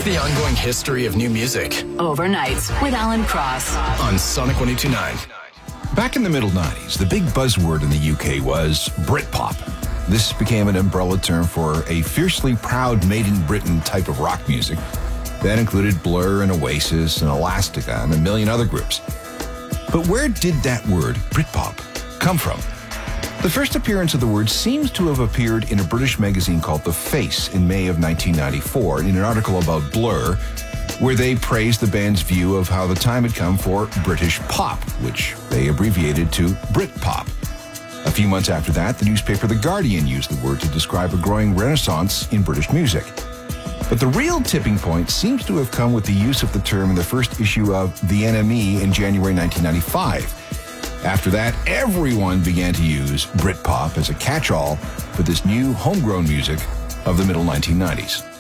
the ongoing history of new music. Overnights with Alan Cross on Sonic 102.9. Back in the middle 90s, the big buzzword in the UK was Britpop. This became an umbrella term for a fiercely proud made-in-Britain type of rock music that included Blur and Oasis and Elastica and a million other groups. But where did that word, Britpop, come from? The first appearance of the word seems to have appeared in a British magazine called The Face in May of 1994 in an article about Blur, where they praised the band's view of how the time had come for British pop, which they abbreviated to Britpop. A few months after that, the newspaper The Guardian used the word to describe a growing renaissance in British music. But the real tipping point seems to have come with the use of the term in the first issue of The NME in January 1995. After that, everyone began to use Britpop as a catch-all for this new homegrown music of the middle 1990s.